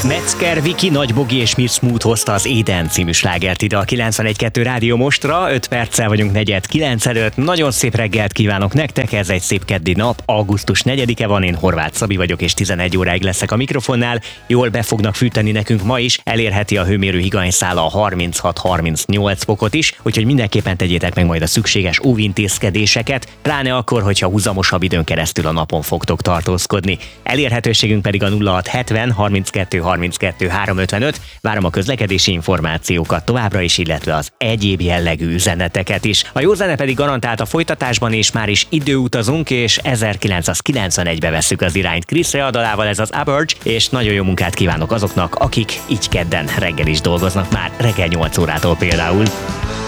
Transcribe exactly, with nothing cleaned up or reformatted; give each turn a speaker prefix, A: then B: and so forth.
A: Metzger, Viki, Nagy Bogi és Miss Smooth hozta az Éden című slágert ide a kilencvenegy kettő Rádió Mostra. öt perccel vagyunk negyed kilenc előtt. Nagyon szép reggelt kívánok nektek, ez egy szép keddi nap. augusztus negyedike van, én Horváth Szabi vagyok, és tizenegy óráig leszek a mikrofonnál. Jól be fognak fűteni nekünk ma is, elérheti a hőmérő higanyszála a harminchat harmincnyolc fokot is, úgyhogy mindenképpen tegyétek meg majd a szükséges óvintézkedéseket, pláne akkor, hogyha húzamosabb időn keresztül a napon fogtok tartózkodni. Elérhetőségünk pedig a nulla hat hetven harminckettő harminckettő háromszázötvenöt. Várom a közlekedési információkat továbbra is, illetve az egyéb jellegű üzeneteket is. A jó zene pedig garantált a folytatásban, és már is időutazunk, és ezerkilencszázkilencvenegybe vesszük az irányt. Chris Rea dalával, ez az Average, és nagyon jó munkát kívánok azoknak, akik így kedden reggel is dolgoznak, már reggel nyolc órától például.